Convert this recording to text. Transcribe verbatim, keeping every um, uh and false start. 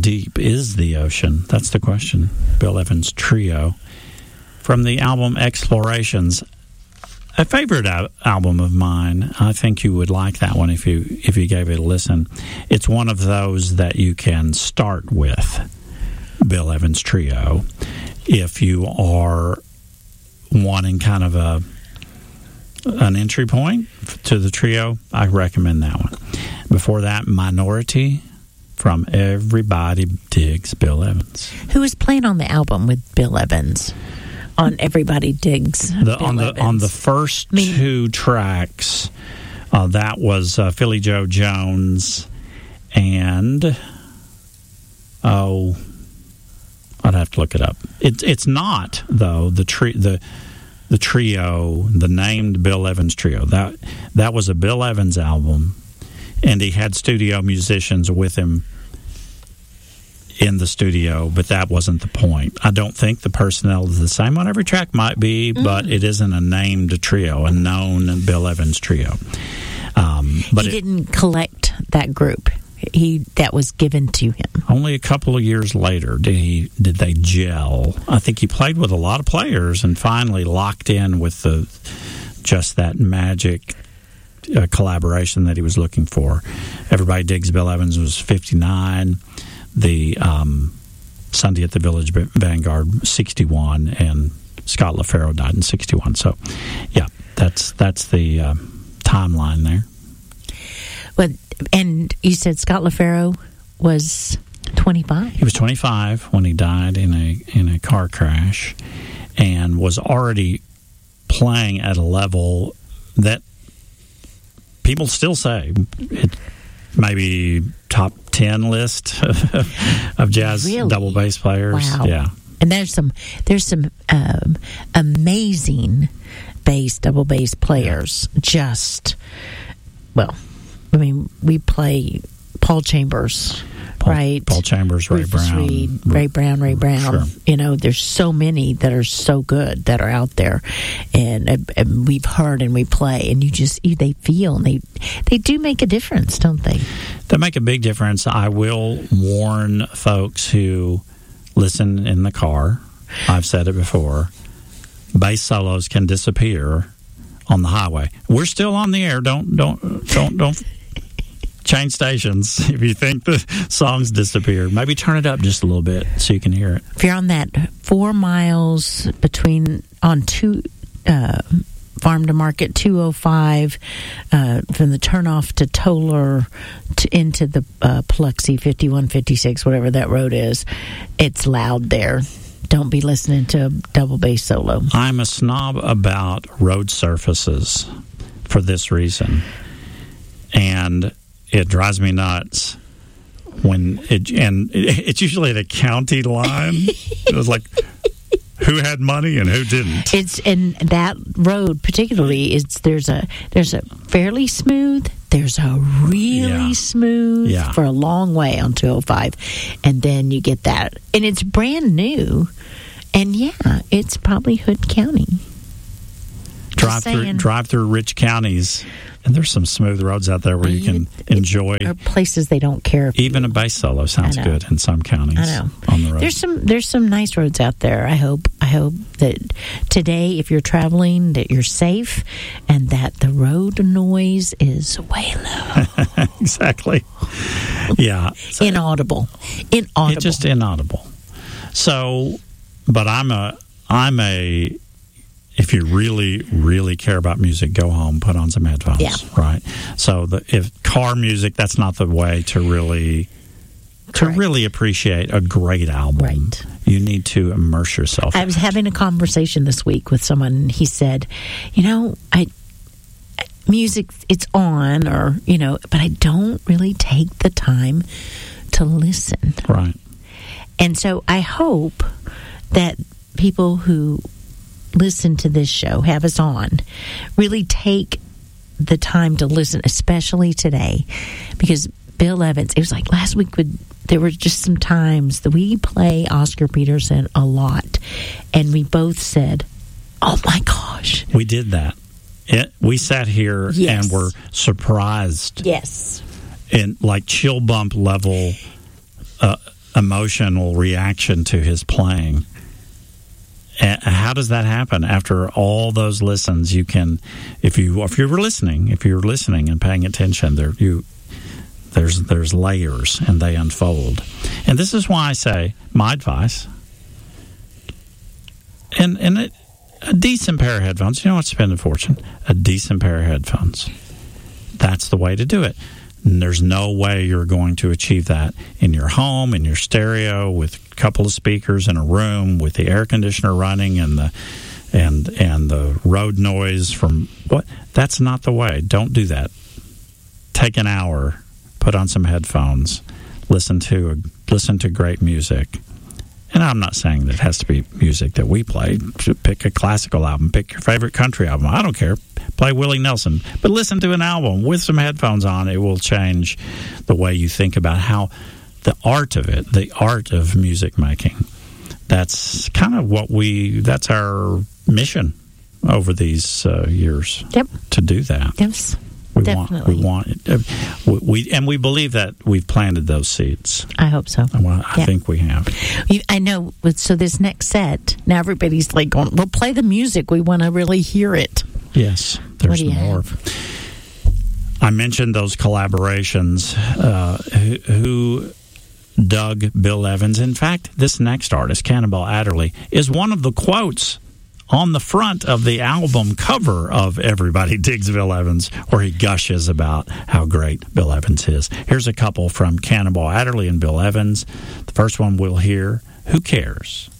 deep is the ocean? That's the question. Bill Evans Trio. From the album Explorations, a favorite al- album of mine. I think you would like that one if you if you gave it a listen. It's one of those that you can start with, Bill Evans Trio, if you are wanting kind of a an entry point to the trio. I recommend that one. Before that, Minority from Everybody Digs Bill Evans. Who was playing on the album with Bill Evans? On Everybody Digs the, Bill on the Evans. on the first I mean, two tracks, uh, that was uh, Philly Joe Jones and oh, I'd have to look it up. It's it's not though the tri- the the trio, the named Bill Evans Trio. That that was a Bill Evans album, and he had studio musicians with him in the studio, but that wasn't the point. I don't think the personnel is the same on every track. Might be, mm. but it isn't a named trio, a known Bill Evans Trio. Um, but he it, didn't collect that group. He that was given to him. Only a couple of years later did he did they gel. I think he played with a lot of players and finally locked in with the just that magic uh, collaboration that he was looking for. Everybody Digs Bill Evans was fifty-nine. The um, Sunday at the Village Vanguard, sixty-one, and Scott LaFaro died in sixty-one. So, yeah, that's that's the um, timeline there. But and you said Scott LaFaro was twenty-five. He was twenty-five when he died in a in a car crash, and was already playing at a level that people still say it maybe top ten list of jazz really? double bass players. Wow. Yeah. And there's some there's some um, amazing bass double bass players. Just well, I mean, we play Paul Chambers, Paul, right? Paul Chambers, Ray Rufus Brown, Reed, Ray Brown, Ray Brown. Sure. You know, there's so many that are so good that are out there, and, uh, and we've heard and we play, and you just you, they feel and they they do make a difference, don't they? They make a big difference. I will warn folks who listen in the car. I've said it before. Bass solos can disappear on the highway. We're still on the air. Don't don't don't don't change stations if you think the song's disappeared. Maybe turn it up just a little bit so you can hear it. If you're on that four miles between on two uh, Farm to Market two oh five uh, from the turnoff to Toller to, into the uh, Biloxi fifty-one fifty-six, whatever that road is, it's loud there. Don't be listening to a double bass solo. I'm a snob about road surfaces for this reason. And it drives me nuts when it, and it's usually at a county line. It was like, who had money and who didn't? It's and that road particularly is there's a there's a fairly smooth, there's a really Yeah. smooth Yeah. for a long way on two oh five, and then you get that, and it's brand new, and yeah, it's probably Hood County. Drive through saying. drive through rich counties, and there's some smooth roads out there where you can enjoy. Or places they don't care. If Even a bass solo sounds I know. good in some counties. I know. On the road. There's some there's some nice roads out there. I hope I hope that today, if you're traveling, that you're safe and that the road noise is way low. Exactly. Yeah. So Inaudible. Inaudible. it's just inaudible. So, but I'm a I'm a if you really, really care about music, go home, put on some headphones, Yeah. right? So the, if car music, that's not the way to really to Correct. really appreciate a great album. Right. You need to immerse yourself. I in was it. having a conversation this week with someone, and he said, you know, I music, it's on, or, you know, but I don't really take the time to listen. Right. And so I hope that people who listen to this show, have us on, really take the time to listen, especially today, because Bill Evans, it was like last week, would, there were just some times that we play Oscar Peterson a lot, and we both said, oh my gosh. We did that. It, we sat here Yes. and were surprised Yes. in like chill bump level uh, emotional reaction to his playing. And how does that happen? After all those listens, you can, if you if you were listening, if you were listening and paying attention, there you there's there's layers and they unfold. And this is why I say my advice. And and it, a decent pair of headphones. You don't have to spend a fortune. A decent pair of headphones. That's the way to do it. And there's no way you're going to achieve that in your home, in your stereo, with a couple of speakers in a room, with the air conditioner running and the and and the road noise from what. That's not the way. Don't do that. Take an hour, put on some headphones, listen to listen to great music. And I'm not saying that it has to be music that we play. Pick a classical album. Pick your favorite country album. I don't care. Play Willie Nelson. But listen to an album with some headphones on. It will change the way you think about how the art of it, the art of music making. That's kind of what we, that's our mission over these uh, years. Yep. To do that. Yes. We Definitely. want, we want, uh, we, and we believe that we've planted those seeds. I hope so. Well, I yeah. think we have. You, I know. So this next set, now everybody's like going, well, play the music. We want to really hear it. Yes, there's what do you more. Have? I mentioned those collaborations. Uh, who, who dug Bill Evans? In fact, this next artist, Cannonball Adderley, is one of the quotes on the front of the album cover of Everybody Digs Bill Evans, where he gushes about how great Bill Evans is. Here's a couple from Cannonball Adderley and Bill Evans. The first one we'll hear, Who Cares?